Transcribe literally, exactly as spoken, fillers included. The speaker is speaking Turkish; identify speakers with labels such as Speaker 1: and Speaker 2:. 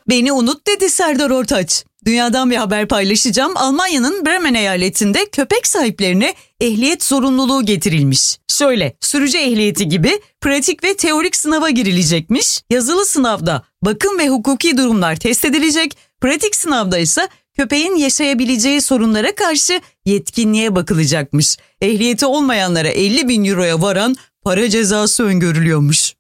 Speaker 1: Beni unut dedi Serdar Ortaç. Dünyadan bir haber paylaşacağım. Almanya'nın Bremen eyaletinde köpek sahiplerine ehliyet zorunluluğu getirilmiş. Şöyle, sürücü ehliyeti gibi pratik ve teorik sınava girilecekmiş. Yazılı sınavda bakım ve hukuki durumlar test edilecek. Pratik sınavda ise köpeğin yaşayabileceği sorunlara karşı yetkinliğe bakılacakmış. Ehliyeti olmayanlara elli bin euroya varan para cezası öngörülüyormuş.